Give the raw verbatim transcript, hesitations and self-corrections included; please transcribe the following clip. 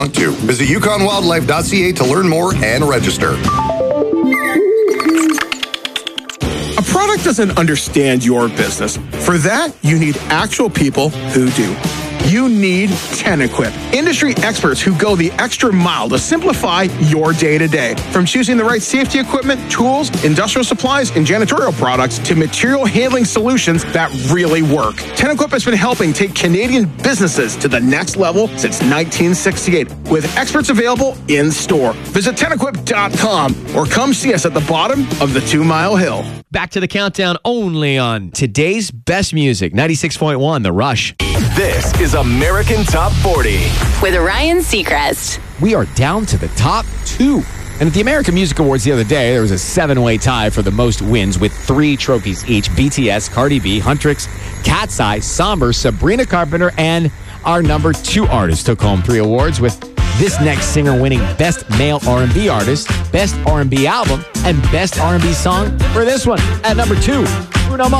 To visit yukon wildlife dot c a to learn more and register. A product doesn't understand your business. For that, you need actual people who do. You need TenEquip, industry experts who go the extra mile to simplify your day-to-day. From choosing the right safety equipment, tools, industrial supplies, and janitorial products to material handling solutions that really work. TenEquip has been helping take Canadian businesses to the next level since nineteen sixty-eight, with experts available in-store. Visit ten equip dot com or come see us at the bottom of the Two-Mile Hill. Back to the countdown only on today's best music, ninety-six point one, The Rush. This is American Top forty with Ryan Seacrest. We are down to the top two. And at the American Music Awards the other day, there was a seven-way tie for the most wins with three trophies each. B T S, Cardi B, Huntrix, Cat's Eye, Somber, Sabrina Carpenter, and our number two artist took home three awards, with this next singer winning Best Male R and B Artist, Best R and B Album, and Best R and B Song for this one. At number two, Bruno Mars.